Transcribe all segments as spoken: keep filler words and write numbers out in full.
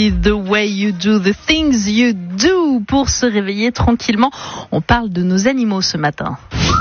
The way you do the things you do pour se réveiller tranquillement. On parle de nos animaux ce matin.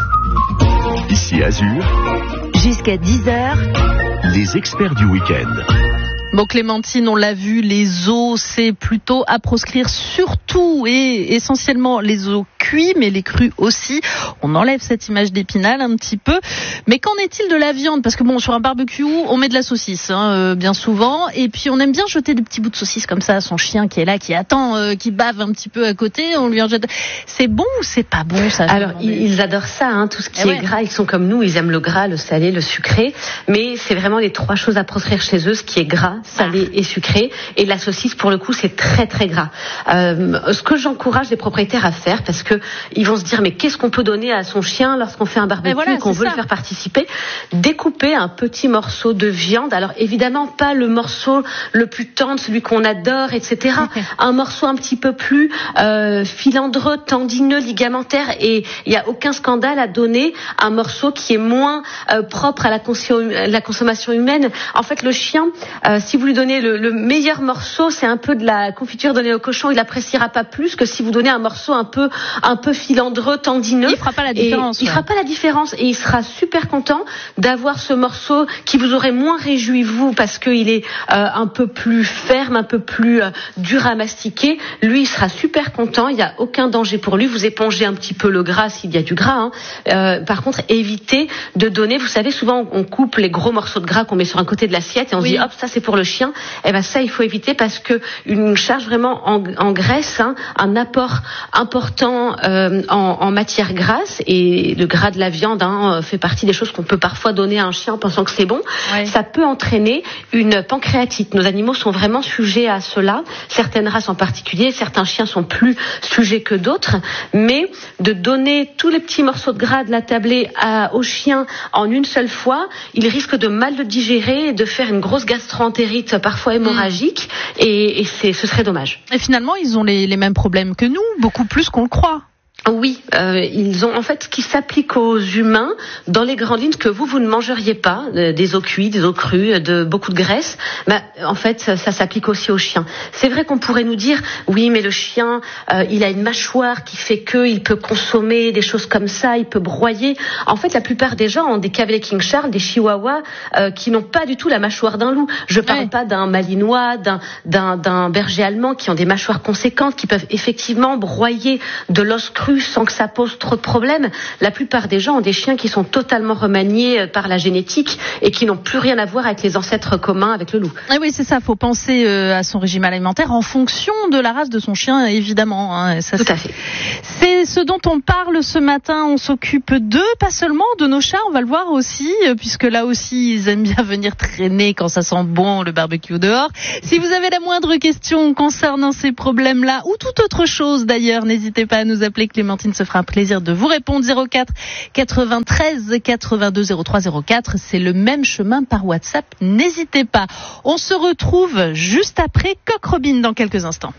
Ici Azur. Jusqu'à dix heures. Les experts du week-end. Bon, Clémentine, on l'a vu, les os, c'est plutôt à proscrire, surtout et essentiellement les os cuits, mais les crus aussi. On enlève cette image d'Épinal un petit peu. Mais qu'en est-il de la viande ? Parce que bon, sur un barbecue, on met de la saucisse, hein, euh, bien souvent. Et puis, on aime bien jeter des petits bouts de saucisse comme ça à son chien qui est là, qui attend, euh, qui bave un petit peu à côté. On lui en jette. C'est bon ou c'est pas bon, ça ? Alors, ils adorent ça, hein, tout ce qui eh est ouais. gras. Ils sont comme nous, ils aiment le gras, le salé, le sucré. Mais c'est vraiment les trois choses à proscrire chez eux, ce qui est gras, salé et sucré, et la saucisse pour le coup c'est très très gras. Euh, ce que j'encourage les propriétaires à faire, parce que ils vont se dire mais qu'est-ce qu'on peut donner à son chien lorsqu'on fait un barbecue voilà, et qu'on veut ça. le faire participer, découper un petit morceau de viande, alors évidemment pas le morceau le plus tendre, celui qu'on adore, et cetera. Okay. Un morceau un petit peu plus euh, filandreux, tendineux, ligamentaire, et il n'y a aucun scandale à donner un morceau qui est moins euh, propre à la, consom- la consommation humaine. En fait le chien, euh, si vous lui donnez Le, le meilleur morceau, c'est un peu de la confiture donnée au cochon, il appréciera pas plus que si vous donnez un morceau un peu un peu filandreux, tendineux. Il fera pas la différence. Ouais. Il fera pas la différence et il sera super content d'avoir ce morceau qui vous aurait moins réjoui vous parce qu'il est euh, un peu plus ferme, un peu plus euh, dur à mastiquer. Lui, il sera super content. Il y a aucun danger pour lui. Vous épongez un petit peu le gras s'il y a du gras. Hein. Euh, par contre, évitez de donner. Vous savez, souvent on coupe les gros morceaux de gras qu'on met sur un côté de l'assiette et on oui. se dit hop, ça c'est pour le chien. Eh ben ça il faut éviter parce que une charge vraiment en, en graisse, hein, un apport important euh, en, en matière grasse, et le gras de la viande hein, fait partie des choses qu'on peut parfois donner à un chien en pensant que c'est bon. Ouais. Ça peut entraîner une pancréatite. Nos animaux sont vraiment sujets à cela. Certaines races en particulier, certains chiens sont plus sujets que d'autres. Mais de donner tous les petits morceaux de gras de la tablée à, au chien en une seule fois, il risque de mal le digérer et de faire une grosse gastro-entérite parfois hémorragique, mmh. et, et c'est, ce serait dommage. Et finalement, ils ont les, les mêmes problèmes que nous, beaucoup plus qu'on le croit. Oui, euh, ils ont en fait ce qui s'applique aux humains dans les grandes lignes que vous vous ne mangeriez pas, euh, des os cuits, des os crus, de beaucoup de graisse. Bah, en fait, ça, ça s'applique aussi aux chiens. C'est vrai qu'on pourrait nous dire oui, mais le chien, euh, il a une mâchoire qui fait que il peut consommer des choses comme ça, il peut broyer. En fait, la plupart des gens ont des Cavalier King Charles, des Chihuahuas euh, qui n'ont pas du tout la mâchoire d'un loup. Je parle ouais. pas d'un Malinois, d'un, d'un d'un berger allemand qui ont des mâchoires conséquentes, qui peuvent effectivement broyer de l'os cru sans que ça pose trop de problèmes. La plupart des gens ont des chiens qui sont totalement remaniés par la génétique et qui n'ont plus rien à voir avec les ancêtres communs avec le loup. Et oui, c'est ça. Il faut penser euh, à son régime alimentaire en fonction de la race de son chien, évidemment. Hein. Ça, Tout c'est... à fait. C'est ce dont on parle ce matin. On s'occupe d'eux, pas seulement de nos chats. On va le voir aussi, puisque là aussi, ils aiment bien venir traîner quand ça sent bon le barbecue dehors. Si vous avez la moindre question concernant ces problèmes-là ou toute autre chose d'ailleurs, n'hésitez pas à nous appeler. Clémentine se fera un plaisir de vous répondre. Zéro quatre quatre-vingt-treize quatre-vingt-deux zéro trois zéro quatre. C'est le même chemin par WhatsApp. N'hésitez pas. On se retrouve juste après Coq Robin dans quelques instants.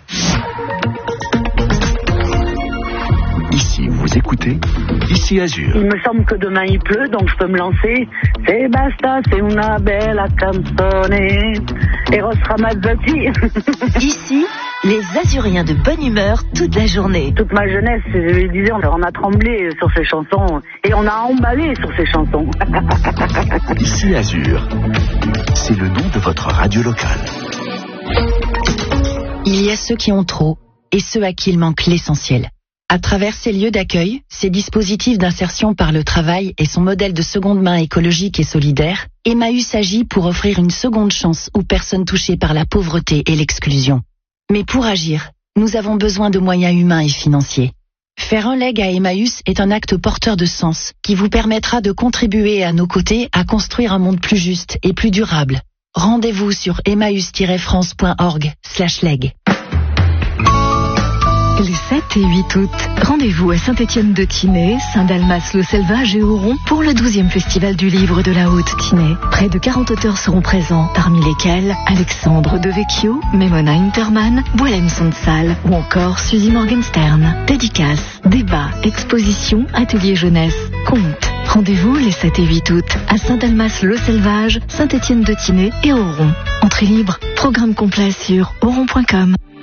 Ici, vous écoutez Ici Azur. Il me semble que demain il pleut, donc je peux me lancer. C'est basta, c'est una bella canzone. Eros Ramazzotti. Ici, les Azuriens de bonne humeur toute la journée. Toute ma jeunesse, je disais, on a tremblé sur ces chansons et on a emballé sur ces chansons. Ici Azur, c'est le nom de votre radio locale. Il y a ceux qui ont trop et ceux à qui il manque l'essentiel. À travers ces lieux d'accueil, ces dispositifs d'insertion par le travail et son modèle de seconde main écologique et solidaire, Emmaüs agit pour offrir une seconde chance aux personnes touchées par la pauvreté et l'exclusion. Mais pour agir, nous avons besoin de moyens humains et financiers. Faire un leg à Emmaüs est un acte porteur de sens qui vous permettra de contribuer à nos côtés à construire un monde plus juste et plus durable. Rendez-vous sur emmaüs tiret france point org slash leg. Les sept et huit août, rendez-vous à Saint-Étienne-de-Tinée, Saint-Dalmas-le-Selvage et Oron pour le douzième Festival du Livre de la Haute-Tinée. Près de quarante auteurs seront présents, parmi lesquels Alexandre Devecchio, Memona Interman, Boilem Sonsal ou encore Suzy Morgenstern. Dédicaces, débats, expositions, ateliers jeunesse, contes. Rendez-vous les sept et huit août à Saint-Dalmas-le-Selvage, Saint-Étienne-de-Tinée et Oron. Entrée libre. Programme complet sur oron point com.